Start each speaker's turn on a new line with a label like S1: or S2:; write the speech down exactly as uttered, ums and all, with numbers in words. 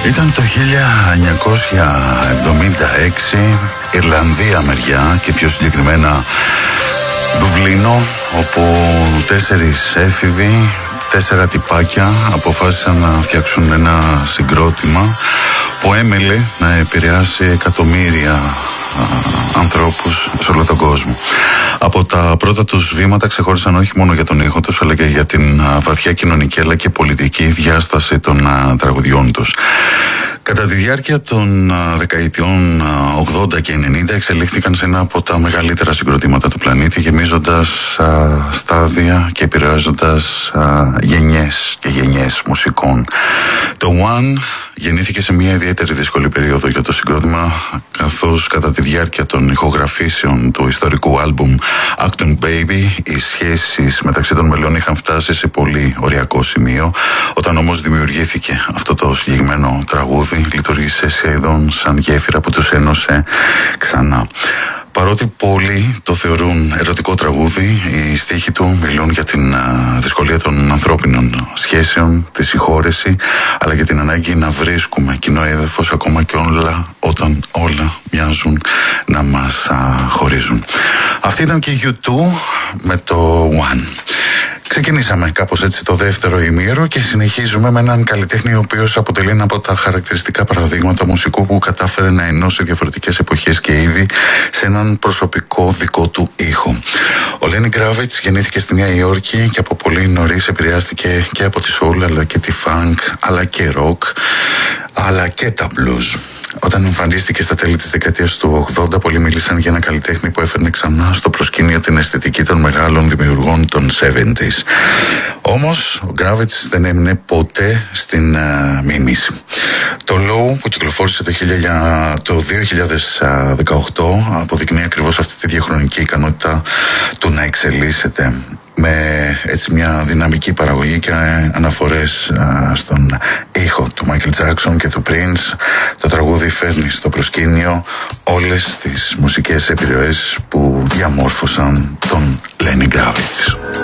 S1: Ήταν το χίλια εννιακόσια εβδομήντα έξι, Ιρλανδία μεριά και πιο συγκεκριμένα Δουβλίνο, όπου τέσσερις έφηβοι, τέσσερα τυπάκια αποφάσισαν να φτιάξουν ένα συγκρότημα που έμελε να επηρεάσει εκατομμύρια ανθρώπους σε όλο τον κόσμο. Από τα πρώτα τους βήματα ξεχώρισαν όχι μόνο για τον ήχο τους, αλλά και για την βαθιά κοινωνική αλλά και πολιτική διάσταση των τραγουδιών τους. Κατά τη διάρκεια των δεκαετιών ογδόντα και ενενήντα εξελίχθηκαν σε ένα από τα μεγαλύτερα συγκροτήματα του πλανήτη, γεμίζοντας α, στάδια και επηρεάζοντας α, γενιές και γενιές μουσικών. Το One γεννήθηκε σε μια ιδιαίτερη δύσκολη περίοδο για το συγκρότημα, καθώς κατά τη διάρκεια των ηχογραφήσεων του ιστορικού άλμπουμ Acton Baby οι σχέσεις μεταξύ των μελών είχαν φτάσει σε πολύ οριακό σημείο. Όταν όμως δημιουργήθηκε αυτό το συγκεκριμένο τραγούδι, λειτουργήσε σχεδόν σαν γέφυρα που τους ένωσε ξανά. Παρότι πολλοί το θεωρούν ερωτικό τραγούδι, οι στίχοι του μιλούν για την α, δυσκολία των ανθρώπινων σχέσεων, τη συγχώρεση, αλλά και την ανάγκη να βρίσκουμε κοινό έδαφος ακόμα και όλα όταν όλα μοιάζουν να μας α, χωρίζουν. Αυτή ήταν και γιου τού με το One. Ξεκινήσαμε κάπως έτσι το δεύτερο ημίωρο και συνεχίζουμε με έναν καλλιτέχνη ο οποίος αποτελεί ένα από τα χαρακτηριστικά παραδείγματα μουσικού που κατάφερε να ενώσει διαφορετικές εποχές και είδη σε έναν προσωπικό δικό του ήχο. Ο Lenny Kravitz γεννήθηκε στη Νέα Υόρκη και από πολύ νωρίς επηρεάστηκε και από τη soul αλλά και τη funk αλλά και rock αλλά και τα blues. Όταν εμφανίστηκε στα τέλη της δεκαετίας του ογδόντα, πολλοί μίλησαν για ένα καλλιτέχνη που έφερνε ξανά στο προσκήνιο την αισθητική των μεγάλων δημιουργών των εβδομήντα. Όμως, ο Kravitz δεν έμεινε ποτέ στην uh, μίμηση. Το Low που κυκλοφόρησε το, το δύο χιλιάδες δεκαοκτώ αποδεικνύει ακριβώς αυτή τη διαχρονική ικανότητα του να εξελίσσεται, με έτσι μια δυναμική παραγωγή και αναφορές α, στον ήχο του Michael Jackson και του Prince. Το τραγούδι φέρνει στο προσκήνιο όλες τις μουσικές επιρροές που διαμόρφωσαν τον Lenny Kravitz.